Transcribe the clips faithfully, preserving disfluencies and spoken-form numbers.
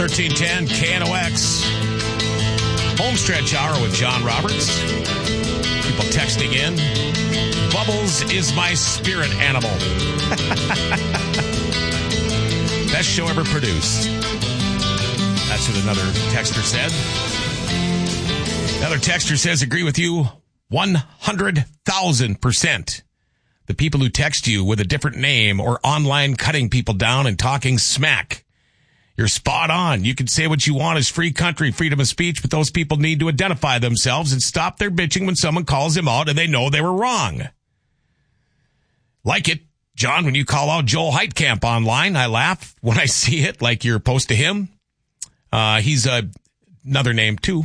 thirteen ten K N O X. Homestretch Hour with John Roberts. People texting in. Bubbles is my spirit animal. Best show ever produced. That's what another texter said. Another texter says, agree with you one hundred thousand percent. The people who text you with a different name or online cutting people down and talking smack. You're spot on. You can say what you want as free country, freedom of speech, but those people need to identify themselves and stop their bitching when someone calls them out and they know they were wrong. Like it, John, when you call out Joel Heitkamp online, I laugh when I see it like you're opposed to him. Uh, he's uh, another name, too.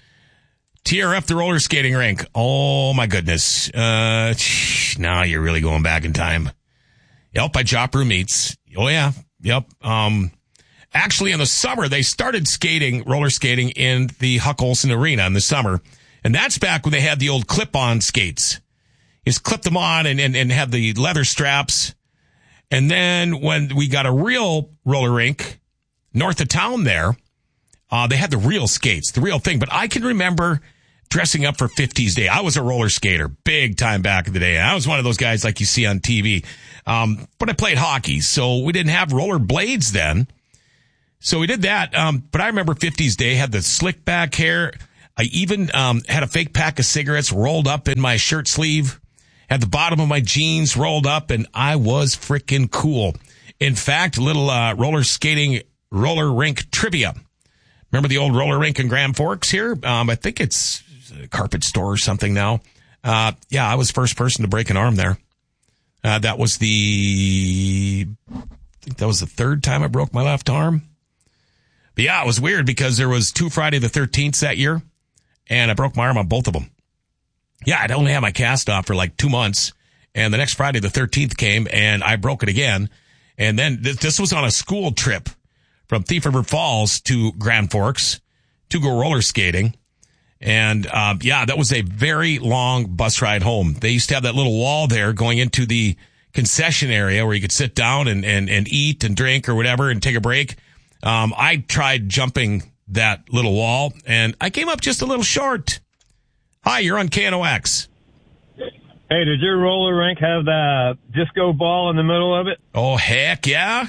T R F, the roller skating rink. Oh, my goodness. Uh, now you're really going back in time. Yep, by Joppru Meats. Oh, yeah. Yep. Um, actually, in the summer, they started skating, roller skating in the Huck Olson Arena in the summer. And that's back when they had the old clip-on skates. You just clip them on and, and, and have the leather straps. And then when we got a real roller rink north of town there, uh, they had the real skates, the real thing. But I can remember dressing up for fifties Day. I was a roller skater big time back in the day. I was one of those guys like you see on T V. Um, but I played hockey, so we didn't have roller blades then. So we did that. Um, but I remember fifties Day, had the slick back hair. I even um, had a fake pack of cigarettes rolled up in my shirt sleeve. Had the bottom of my jeans rolled up, and I was freaking cool. In fact, little uh, roller skating, roller rink trivia. Remember the old roller rink in Grand Forks here? Um, I think it's a carpet store or something now. Uh, yeah, I was the first person to break an arm there. Uh, that was the, I think that was the third time I broke my left arm. But yeah, it was weird because there was two Friday the thirteenths that year, and I broke my arm on both of them. Yeah, I'd only had my cast off for like two months, and the next Friday the thirteenth came, and I broke it again. And then th- this was on a school trip from Thief River Falls to Grand Forks to go roller skating. And, uh, yeah, that was a very long bus ride home. They used to have that little wall there going into the concession area where you could sit down and, and, and eat and drink or whatever and take a break. Um, I tried jumping that little wall, and I came up just a little short. Hi, you're on K N O X. Hey, did your roller rink have the disco ball in the middle of it? Oh, heck yeah.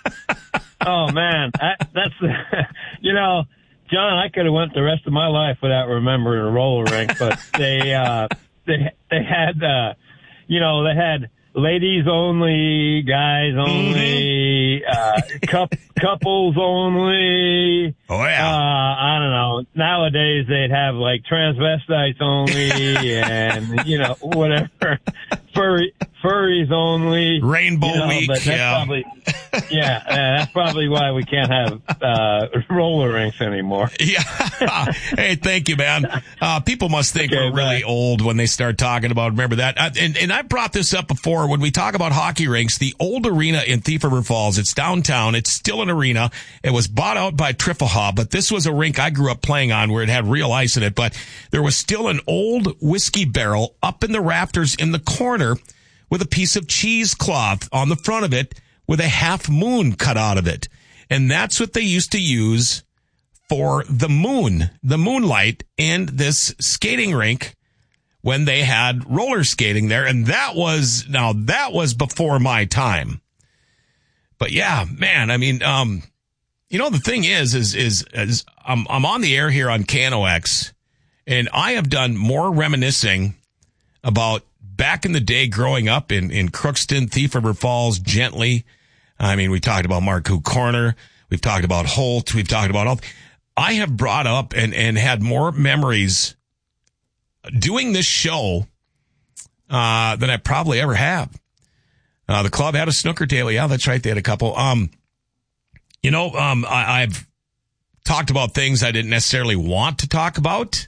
Oh, man. I, that's, you know, John, I could have went the rest of my life without remembering a roller rink, but they, uh, they, they had, uh, you know, they had ladies only, guys only, mm-hmm. uh, cup, couples only. Oh, yeah. Uh, I don't know. Nowadays they'd have like transvestites only and, you know, whatever. Furry, furries only. Rainbow you know, week, but that's yeah. Probably, yeah, uh, that's probably why we can't have, uh, roller rinks anymore. Yeah. Hey, thank you, man. Uh, people must think Okay, we're really bye. old when they start talking about, remember that. Uh, and, and I brought this up before when we talk about hockey rinks, the old arena in Thief River Falls, it's downtown. It's still an arena. It was bought out by Triffaha, but this was a rink I grew up playing on where it had real ice in it, but there was still an old whiskey barrel up in the rafters in the corner with a piece of cheesecloth on the front of it with a half moon cut out of it. And that's what they used to use for the moon, the moonlight in this skating rink when they had roller skating there. And that was, now that was before my time. But yeah, man, I mean, um, you know, the thing is, is, is, is I'm, I'm on the air here on K N O X, and I have done more reminiscing about back in the day growing up in, in Crookston, Thief River Falls, Gently. I mean, we talked about Marcoux Corner. We've talked about Holt. We've talked about all. I have brought up and, and had more memories doing this show uh, than I probably ever have. Uh, the club had a snooker table. Yeah, that's right. They had a couple. Um, you know, um, I, I've talked about things I didn't necessarily want to talk about.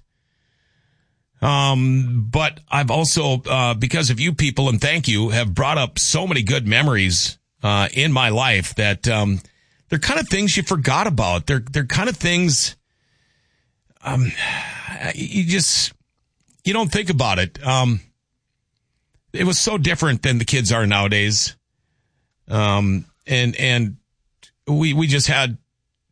Um, but I've also, uh, because of you people, and thank you, have brought up so many good memories, uh, in my life that, um, they're kind of things you forgot about. They're, they're kind of things, um, you just, you don't think about it. Um, it was so different than the kids are nowadays. Um, and, and we, we just had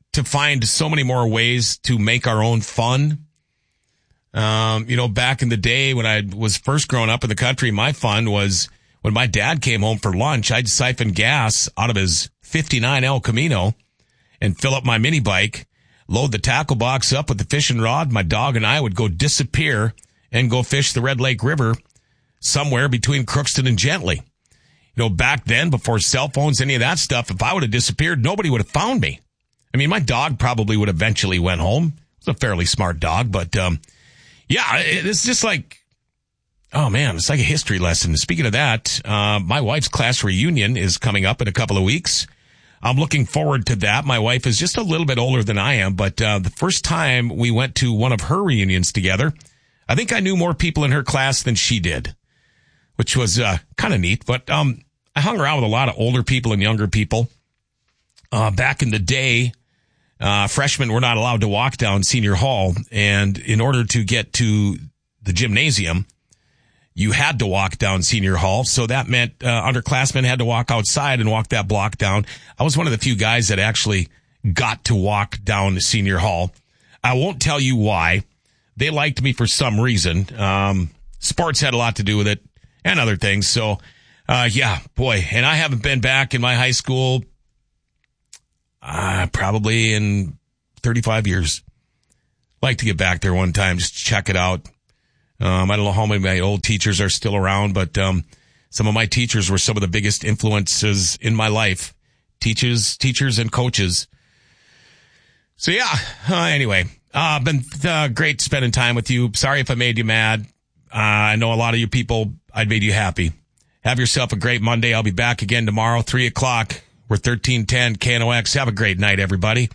to find so many more ways to make our own fun. Um, you know, back in the day when I was first growing up in the country, my fun was when my dad came home for lunch, I'd siphon gas out of his fifty-nine El Camino and fill up my mini bike, load the tackle box up with the fishing rod. My dog and I would go disappear and go fish the Red Lake River somewhere between Crookston and Gently. You know, back then, before cell phones, any of that stuff, if I would have disappeared, nobody would have found me. I mean, my dog probably would eventually went home. It was a fairly smart dog, but, um, yeah, it's just like, oh man, it's like a history lesson. Speaking of that, uh, my wife's class reunion is coming up in a couple of weeks. I'm looking forward to that. My wife is just a little bit older than I am, but, uh, the first time we went to one of her reunions together, I think I knew more people in her class than she did, which was, uh, kind of neat, but, um, I hung around with a lot of older people and younger people. Uh, back in the day, uh, freshmen were not allowed to walk down Senior Hall. And in order to get to the gymnasium, you had to walk down Senior Hall. So that meant, uh, underclassmen had to walk outside and walk that block down. I was one of the few guys that actually got to walk down Senior Hall. I won't tell you why. They liked me for some reason. Um, sports had a lot to do with it and other things. So, Uh, yeah, boy. And I haven't been back in my high school, uh, probably in thirty-five years. Like to get back there one time, just check it out. Um, I don't know how many of my old teachers are still around, but, um, some of my teachers were some of the biggest influences in my life. Teachers, teachers and coaches. So yeah, uh, anyway, uh, been, uh, great spending time with you. Sorry if I made you mad. Uh, I know a lot of you people, I'd made you happy. Have yourself a great Monday. I'll be back again tomorrow, three o'clock. We're thirteen ten K N O X. Have a great night, everybody.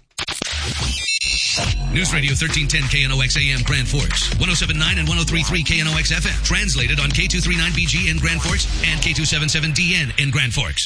News Radio thirteen ten K N O X A M Grand Forks, one oh seven point nine and one oh three point three K N O X F M. Translated on K two thirty-nine B G in Grand Forks and K two seventy-seven D N in Grand Forks.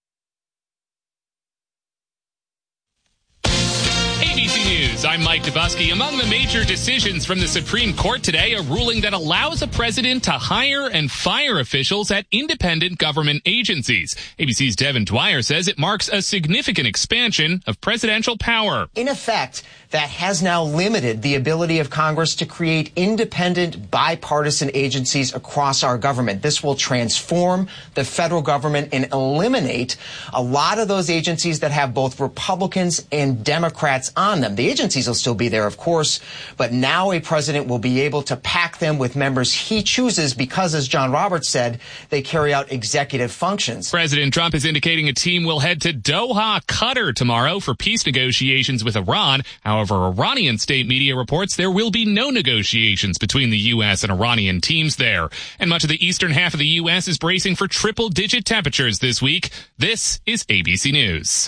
A B C News, I'm Mike Dubusky. Among the major decisions from the Supreme Court today, a ruling that allows a president to hire and fire officials at independent government agencies. A B C's Devin Dwyer says it marks a significant expansion of presidential power. In effect, that has now limited the ability of Congress to create independent, bipartisan agencies across our government. This will transform the federal government and eliminate a lot of those agencies that have both Republicans and Democrats on them. The agencies will still be there, of course, but now a president will be able to pack them with members he chooses because, as John Roberts said, they carry out executive functions. President Trump is indicating a team will head to Doha, Qatar tomorrow for peace negotiations with Iran. However, Iranian state media reports there will be no negotiations between the U S and Iranian teams there. And much of the eastern half of the U S is bracing for triple-digit temperatures this week. This is A B C News.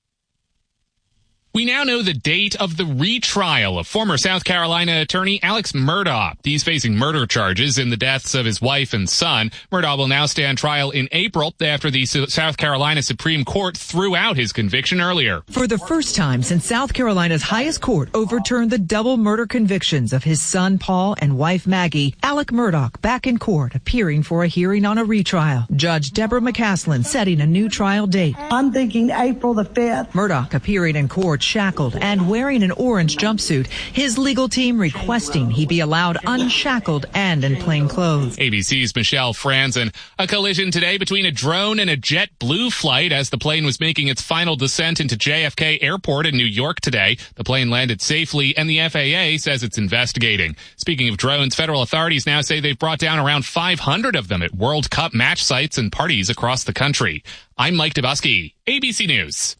We now know the date of the retrial of former South Carolina attorney Alex Murdaugh. He's facing murder charges in the deaths of his wife and son. Murdaugh will now stand trial in April after the South Carolina Supreme Court threw out his conviction earlier. For the first time since South Carolina's highest court overturned the double murder convictions of his son Paul and wife Maggie, Alec Murdaugh back in court appearing for a hearing on a retrial. Judge Deborah McCaslin setting a new trial date. I'm thinking April the fifth. Murdaugh appearing in court shackled and wearing an orange jumpsuit. His legal team requesting he be allowed unshackled and in plain clothes. A B C's Michelle Franzen. A collision today between a drone and a JetBlue flight as the plane was making its final descent into J F K Airport in New York today. The plane landed safely and the F A A says it's investigating. Speaking of drones, federal authorities now say they've brought down around five hundred of them at World Cup match sites and parties across the country. I'm Mike Dubusky, A B C News.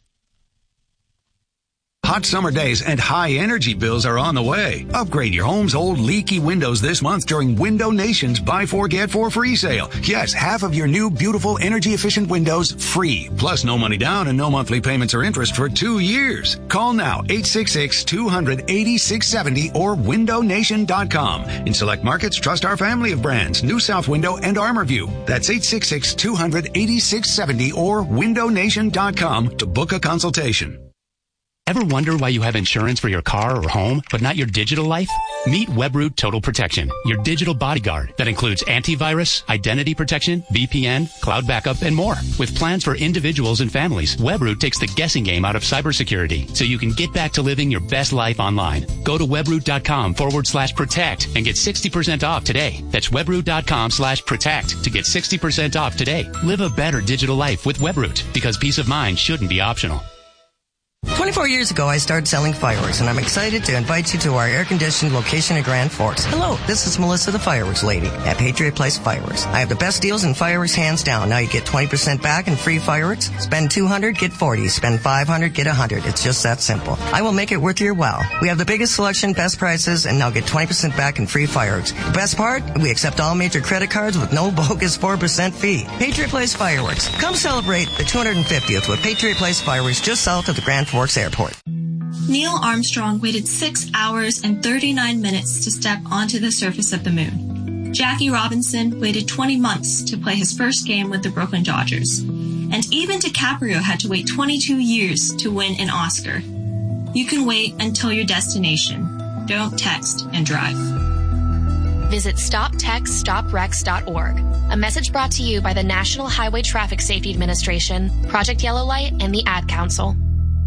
Hot summer days and high energy bills are on the way. Upgrade your home's old leaky windows this month during Window Nation's Buy Four Get Four free sale. Yes, half of your new beautiful energy efficient windows free. Plus no money down and no monthly payments or interest for two years. Call now eight six six, two hundred, eighty-six seventy or window nation dot com. In select markets, trust our family of brands, New South Window and ArmorView. That's eight six six, two hundred, eighty-six seventy or window nation dot com to book a consultation. Ever wonder why you have insurance for your car or home, but not your digital life? Meet Webroot Total Protection, your digital bodyguard that includes antivirus, identity protection, V P N, cloud backup, and more. With plans for individuals and families, Webroot takes the guessing game out of cybersecurity so you can get back to living your best life online. Go to webroot.com forward slash protect and get sixty percent off today. That's webroot.com slash protect to get sixty percent off today. Live a better digital life with Webroot because peace of mind shouldn't be optional. twenty-four years ago, I started selling fireworks, and I'm excited to invite you to our air-conditioned location in Grand Forks. Hello, this is Melissa, the fireworks lady at Patriot Place Fireworks. I have the best deals in fireworks, hands down. Now you get twenty percent back in free fireworks. Spend two hundred, get forty. Spend five hundred, get one hundred. It's just that simple. I will make it worth your while. We have the biggest selection, best prices, and now get twenty percent back in free fireworks. The best part? We accept all major credit cards with no bogus four percent fee. Patriot Place Fireworks. Come celebrate the two hundred fiftieth with Patriot Place Fireworks just south of the Grand Forks Airport. Neil Armstrong waited six hours and thirty-nine minutes to step onto the surface of the moon. Jackie Robinson waited twenty months to play his first game with the Brooklyn Dodgers. And even DiCaprio had to wait twenty-two years to win an Oscar. You can wait until your destination. Don't text and drive. Visit stop text stop wrecks dot org. A message brought to you by the National Highway Traffic Safety Administration, Project Yellow Light, and the Ad Council.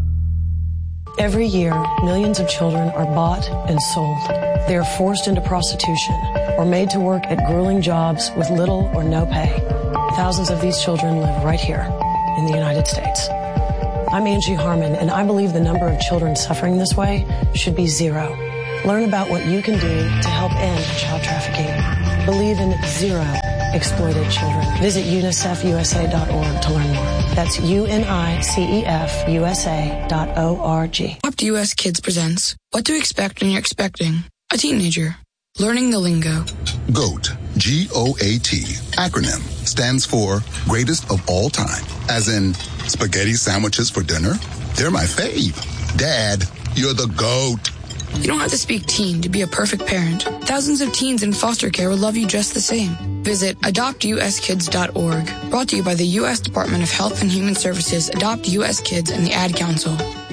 Every year, millions of children are bought and sold. They are forced into prostitution or made to work at grueling jobs with little or no pay. Thousands of these children live right here in the United States. I'm Angie Harmon, and I believe the number of children suffering this way should be zero. Learn about what you can do to help end child trafficking. Believe in zero exploited children. Visit unicef u s a dot org to learn more. That's U N I C E F U S A dot O R G. Adopt U S Kids presents What to Expect When You're Expecting a Teenager. Learning the lingo. GOAT, G O A T, acronym, stands for Greatest of All Time. As in, spaghetti sandwiches for dinner? They're my fave. Dad, you're the GOAT. You don't have to speak teen to be a perfect parent. Thousands of teens in foster care will love you just the same. Visit adopt u s kids dot org. Brought to you by the U S Department of Health and Human Services, Adopt U S Kids, and the Ad Council.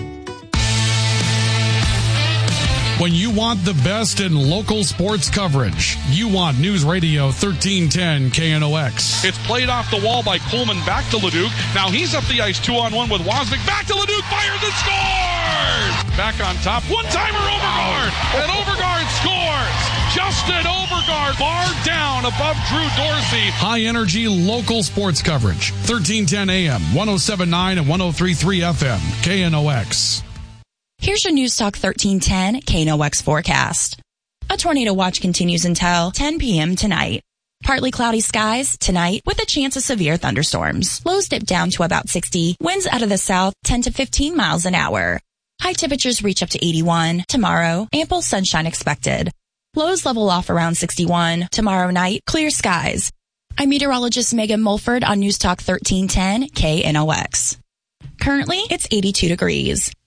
When you want the best in local sports coverage, you want News Radio thirteen ten K N O X. It's played off the wall by Coleman back to Leduc. Now he's up the ice two on one with Wozniak. Back to Leduc, fires and scores! Back on top, one-timer Overgaard, and Overgaard scores! Justin Overgaard, bar down above Drew Dorsey. High-energy local sports coverage, thirteen ten A M, one oh seven point nine and one oh three point three F M, K N O X. Here's your News Talk thirteen ten K N O X forecast. A tornado watch continues until ten p.m. tonight. Partly cloudy skies tonight with a chance of severe thunderstorms. Lows dip down to about sixty. Winds out of the south ten to fifteen miles an hour. High temperatures reach up to eighty-one. Tomorrow, ample sunshine expected. Lows level off around sixty-one. Tomorrow night, clear skies. I'm meteorologist Megan Mulford on News Talk thirteen ten K N O X. Currently, it's eighty-two degrees.